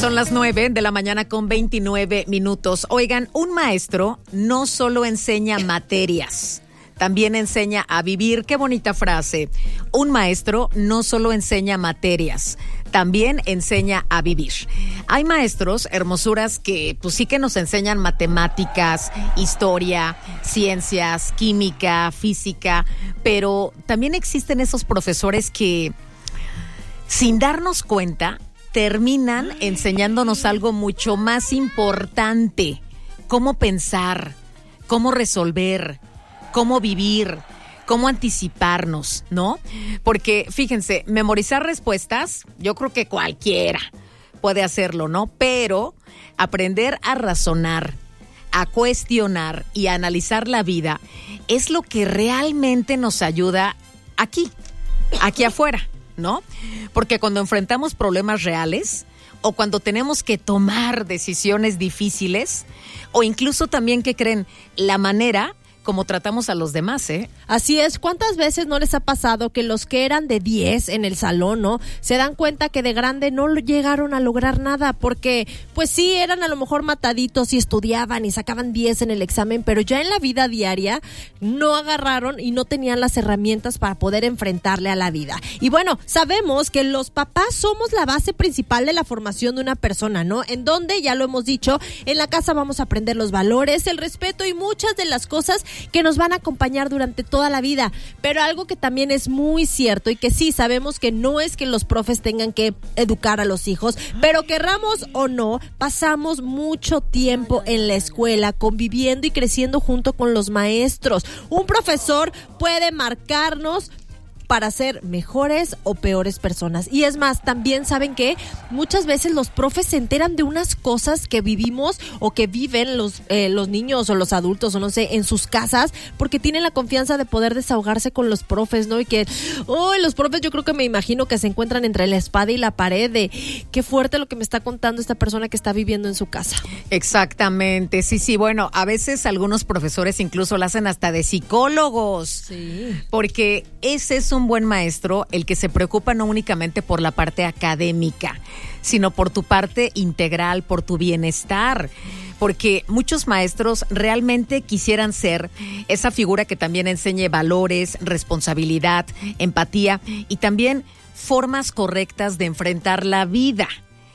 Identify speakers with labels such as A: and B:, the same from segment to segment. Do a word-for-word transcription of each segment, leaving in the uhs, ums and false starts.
A: Son las nueve de la mañana con veintinueve minutos. Oigan, un maestro no solo enseña materias, también enseña a vivir. Qué bonita frase. Un maestro no solo enseña materias, también enseña a vivir. Hay maestros, hermosuras, que pues sí que nos enseñan matemáticas, historia, ciencias, química, física, pero también existen esos profesores que, sin darnos cuenta, terminan enseñándonos algo mucho más importante: cómo pensar, cómo resolver, cómo vivir, cómo anticiparnos, ¿no? Porque, fíjense, memorizar respuestas, yo creo que cualquiera puede hacerlo, ¿no? Pero aprender a razonar, a cuestionar y a analizar la vida es lo que realmente nos ayuda aquí, aquí afuera, ¿no? Porque cuando enfrentamos problemas reales o cuando tenemos que tomar decisiones difíciles, o incluso también, ¿qué creen? La manera como tratamos a los demás, ¿eh?
B: Así es. ¿Cuántas veces no les ha pasado que los que eran de diez en el salón, ¿no? Se dan cuenta que de grande no llegaron a lograr nada porque, pues sí, eran a lo mejor mataditos y estudiaban y sacaban diez en el examen, pero ya en la vida diaria no agarraron y no tenían las herramientas para poder enfrentarle a la vida. Y bueno, sabemos que los papás somos la base principal de la formación de una persona, ¿no? En donde, ya lo hemos dicho, en la casa vamos a aprender los valores, el respeto y muchas de las cosas que nos van a acompañar durante toda la vida. Pero algo que también es muy cierto y que sí sabemos que no es que los profes tengan que educar a los hijos, pero querramos o no, pasamos mucho tiempo en la escuela conviviendo y creciendo junto con los maestros. Un profesor puede marcarnos para ser mejores o peores personas. Y es más, también saben que muchas veces los profes se enteran de unas cosas que vivimos o que viven los, eh, los niños o los adultos o no sé, en sus casas, porque tienen la confianza de poder desahogarse con los profes, ¿no? Y que, oh, los profes yo creo que me imagino que se encuentran entre la espada y la pared de qué fuerte lo que me está contando esta persona que está viviendo en su casa.
A: Exactamente, sí, sí, bueno, a veces algunos profesores incluso lo hacen hasta de psicólogos. Sí. Porque ese es un buen maestro el que se preocupa no únicamente por la parte académica, sino por tu parte integral, por tu bienestar. Porque muchos maestros realmente quisieran ser esa figura que también enseñe valores, responsabilidad, empatía y también formas correctas de enfrentar la vida.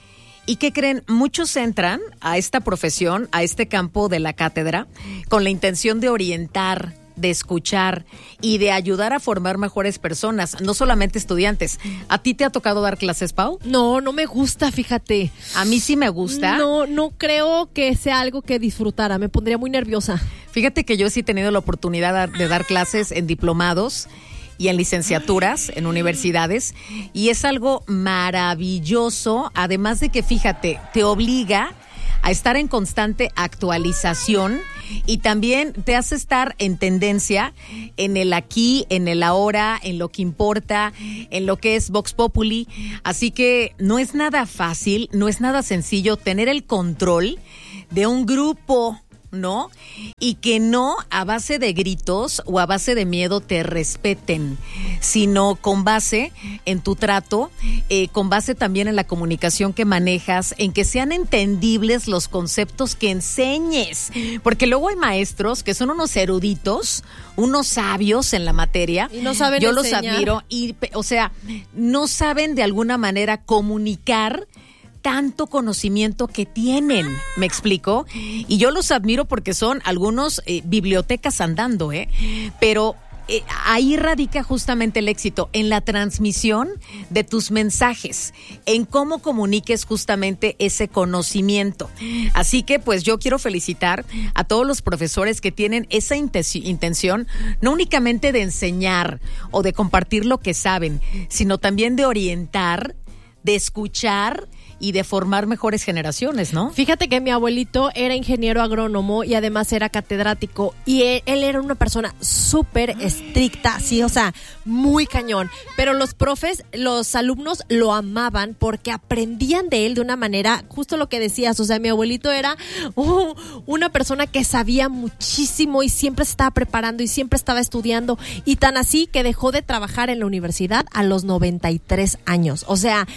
A: ¿Y qué creen? Muchos entran a esta profesión, a este campo de la cátedra, con la intención de orientar, de escuchar y de ayudar a formar mejores personas, no solamente estudiantes. ¿A ti te ha tocado dar clases, Pau?
B: No, no me gusta, fíjate.
A: A mí sí me gusta.
B: No, no creo que sea algo que disfrutara, me pondría muy nerviosa.
A: Fíjate que yo sí he tenido la oportunidad de dar clases en diplomados y en licenciaturas, en universidades, y es algo maravilloso, además de que, fíjate, te obliga a estar en constante actualización y también te hace estar en tendencia en el aquí, en el ahora, en lo que importa, en lo que es Vox Populi. Así que no es nada fácil, no es nada sencillo tener el control de un grupo, ¿no? Y que no a base de gritos o a base de miedo te respeten, sino con base en tu trato, eh, con base también en la comunicación que manejas, en que sean entendibles los conceptos que enseñes, porque luego hay maestros que son unos eruditos, unos sabios en la materia,
B: y no saben
A: yo
B: enseñar.
A: Los admiro, y, o sea, no saben de alguna manera comunicar tanto conocimiento que tienen, ¿me explico? Y yo los admiro porque son algunos eh, bibliotecas andando, ¿eh? Pero eh, ahí radica justamente el éxito, en la transmisión de tus mensajes, en cómo comuniques justamente ese conocimiento. Así que pues yo quiero felicitar a todos los profesores que tienen esa intención, no únicamente de enseñar o de compartir lo que saben, sino también de orientar, de escuchar y de formar mejores generaciones, ¿no?
B: Fíjate que mi abuelito era ingeniero agrónomo y además era catedrático, y él, él era una persona súper estricta, sí, o sea, muy cañón, pero los profes, los alumnos lo amaban porque aprendían de él de una manera, justo lo que decías, o sea, mi abuelito era uh, una persona que sabía muchísimo y siempre se estaba preparando y siempre estaba estudiando, y tan así que dejó de trabajar en la universidad a los noventa y tres años, o sea,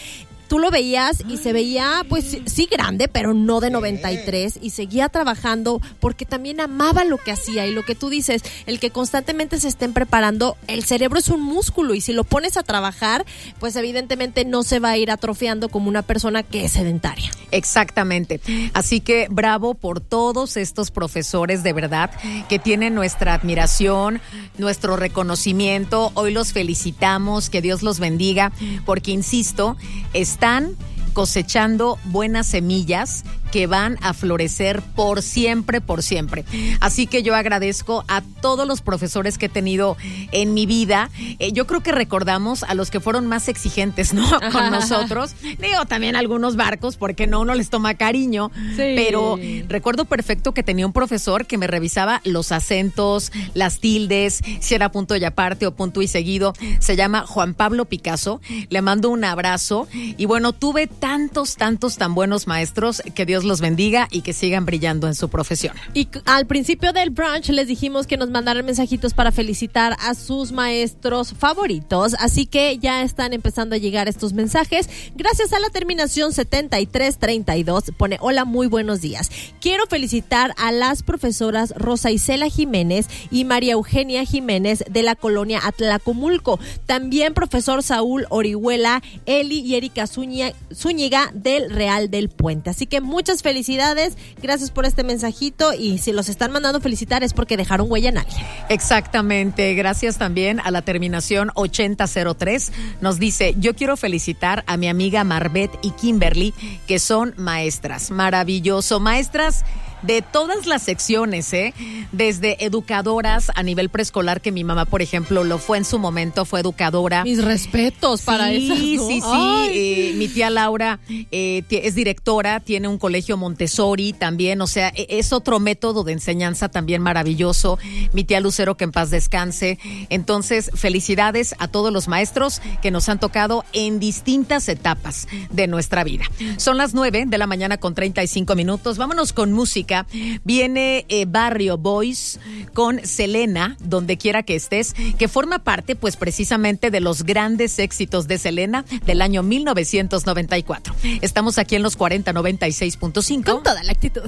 B: tú lo veías y se veía, pues sí grande, pero no de noventa y tres, y seguía trabajando porque también amaba lo que hacía. Y lo que tú dices, el que constantemente se estén preparando, el cerebro es un músculo y si lo pones a trabajar, pues evidentemente no se va a ir atrofiando como una persona que es sedentaria.
A: Exactamente. Así que bravo por todos estos profesores de verdad que tienen nuestra admiración, nuestro reconocimiento. Hoy los felicitamos, que Dios los bendiga, porque insisto, están cosechando buenas semillas que van a florecer por siempre, por siempre. Así que yo agradezco a todos los profesores que he tenido en mi vida. Eh, yo creo que recordamos a los que fueron más exigentes, ¿no? Con nosotros. Digo, también algunos barcos, porque no, uno les toma cariño. Sí. Pero recuerdo perfecto que tenía un profesor que me revisaba los acentos, las tildes, si era punto y aparte o punto y seguido. Se llama Juan Pablo Picasso. Le mando un abrazo. Y bueno, tuve tantos, tantos tan buenos maestros, que Dios los bendiga y que sigan brillando en su profesión.
B: Y al principio del brunch les dijimos que nos mandaran mensajitos para felicitar a sus maestros favoritos, así que ya están empezando a llegar estos mensajes. Gracias a la terminación setenta y tres treinta y dos, pone: hola, muy buenos días. Quiero felicitar a las profesoras Rosa Isela Jiménez y María Eugenia Jiménez de la colonia Atlacomulco. También profesor Saúl Orihuela, Eli y Erika Zúñiga, Zúñiga del Real del Puente. Así que muchas felicidades, gracias por este mensajito, y si los están mandando felicitar es porque dejaron huella en alguien.
A: Exactamente, gracias también a la terminación ochenta cero tres, nos dice: yo quiero felicitar a mi amiga Marbet y Kimberly, que son maestras, maravilloso, maestras de todas las secciones, ¿eh? Desde educadoras a nivel preescolar, que mi mamá, por ejemplo, lo fue en su momento, fue educadora.
B: Mis respetos para eso.
A: Sí, ¿no? sí, sí. Eh, mi tía Laura eh, es directora, tiene un colegio Montessori también, o sea, es otro método de enseñanza también maravilloso. Mi tía Lucero, que en paz descanse. Entonces, felicidades a todos los maestros que nos han tocado en distintas etapas de nuestra vida. Son las nueve de la mañana con treinta y cinco minutos. Vámonos con música. Viene eh, Barrio Boys con Selena, donde quiera que estés, que forma parte pues precisamente de los grandes éxitos de Selena del año mil novecientos noventa y cuatro. Estamos aquí en los cuarenta noventa y seis punto cinco.
B: Con toda la actitud.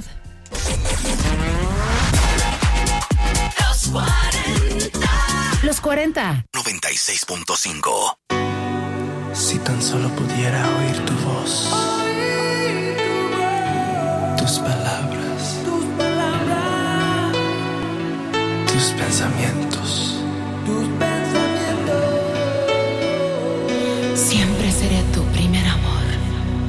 C: Los cuarenta.
D: Los cuarenta.
C: noventa y seis punto cinco.
E: Si tan solo pudiera oír tu voz, tus palabras, tus pensamientos.